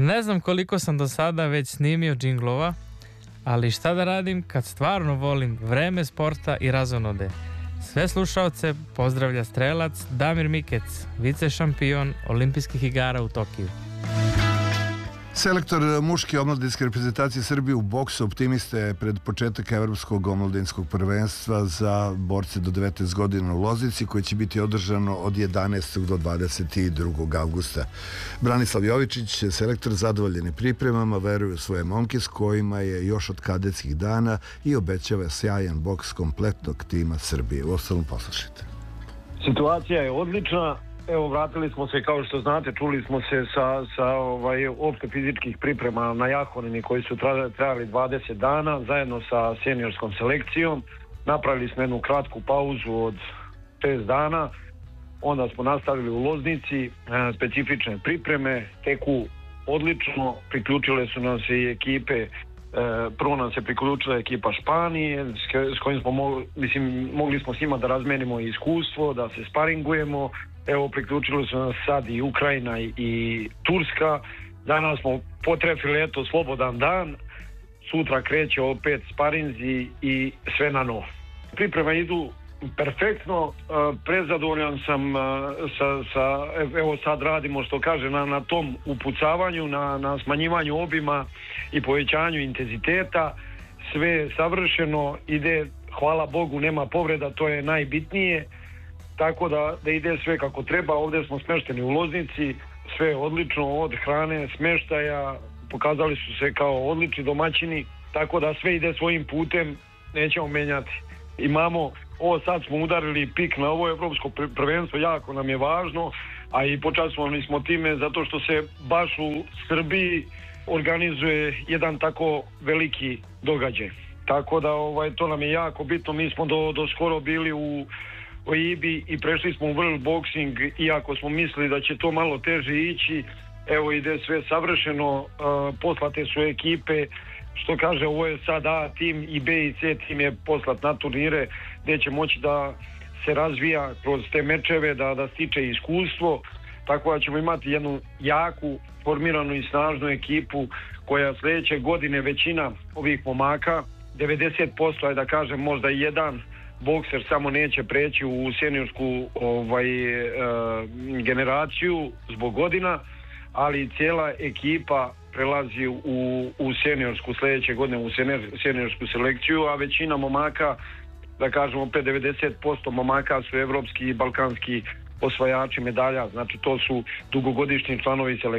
Ne znam koliko sam do sada već snimio džinglova, ali šta da radim kad stvarno volim vreme sporta i razonode. Sve slušaoce pozdravlja strelac Damir Mikec, vice šampion olimpijskih igara u Tokiju. Selektor muške omladinske reprezentacije Srbije u boksu optimiste je pred početak Evropskog omladinskog prvenstva za borce do 19 godina u Loznici, koje će biti održano od 11. do 22. avgusta. Branislav Jovičić, selektor, zadovoljen je pripremama, veruje u svoje momke s kojima je još od kadetskih dana i obećava sjajan boks kompletnog tima Srbije. U ostalom poslušajte. Situacija je odlična. Evo, vratili smo se, kao što znate, čuli smo se sa opšte fizičkih priprema na Jahonini koji su trajali 20 dana zajedno sa seniorskom selekcijom. Napravili smo jednu kratku pauzu od 6 dana, onda smo nastavili u Loznici, specifične pripreme, teku odlično, priključile su nam se i ekipe. Prvo nam se priključila ekipa Španije s kojim smo mogli smo s njima da razmenimo iskustvo, da se sparingujemo. Evo, priključili su nas sad i Ukrajina i Turska. Danas smo potrefili, eto, slobodan dan. Sutra kreće opet sparinzi i sve na novo. Pripreme idu perfektno, prezadovoljan sam evo sad radimo, što kaže, na tom upucavanju, na smanjivanju obima i povećanju intenziteta. Sve je savršeno, ide, hvala Bogu, nema povreda, to je najbitnije. Tako da ide sve kako treba. Ovdje smo smešteni u Loznici, sve je odlično, od hrane, smeštaja, pokazali su se kao odlični domaćini, tako da sve ide svojim putem, nećemo menjati. Imamo, ovo sad smo udarili pik na ovo evropsko prvenstvo, jako nam je važno, a i počastvovani smo time zato što se baš u Srbiji organizuje jedan tako veliki događaj. Tako da to nam je jako bitno. Mi smo do skoro bili u IBI i prešli smo u World Boxing, iako smo mislili da će to malo teže ići. Evo, ide sve savršeno, poslate su ekipe, što kaže, ovo je sad A tim i B i C tim je poslat na turnire gdje će moći da se razvija kroz te mečeve, da stiče iskustvo, tako da ćemo imati jednu jaku, formiranu i snažnu ekipu koja sljedeće godine, većina ovih momaka, 90%, aj da kažem, možda i jedan bokser samo neće preći u seniorsku generaciju zbog godina, ali cijela ekipa prelazi u seniorsku sljedeće godine, u seniorsku selekciju, a većina momaka, da kažemo opet 90% momaka su evropski i balkanski osvajači medalja, znači to su dugogodišnji članovi selekcije.